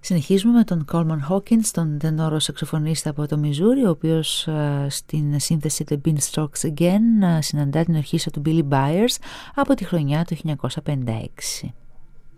Συνεχίζουμε με τον Coleman Hawkins, τον τενόρο σαξοφωνίστα από το Μιζούρι, ο οποίος στην σύνθεση The Beanstalks Again συναντά την ορχήστρα του Billy Byers από τη χρονιά του 1956.